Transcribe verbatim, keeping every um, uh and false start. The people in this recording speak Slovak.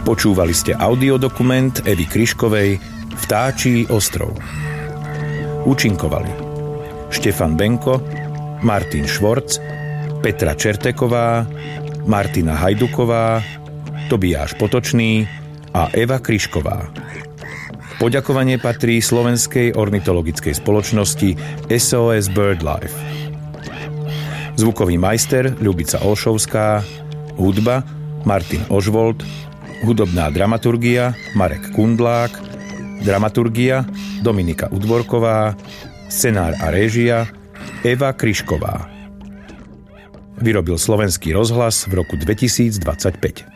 Počúvali ste audiodokument Evy Kryškovej Vtáčí ostrov. Účinkovali Štefan Benko, Martin Švorc, Petra Čerteková, Martina Hajduková, Tobiáš Potočný a Eva Kryšková. Poďakovanie patrí Slovenskej ornitologickej spoločnosti es ó es BirdLife. Zvukový majster Ľubica Olšovská, hudba Martin Ožvold, hudobná dramaturgia Marek Kundlák, dramaturgia Dominika Udvorková, scenár a réžia Eva Kryšková. Vyrobil Slovenský rozhlas v roku dvetisícdvadsaťpäť.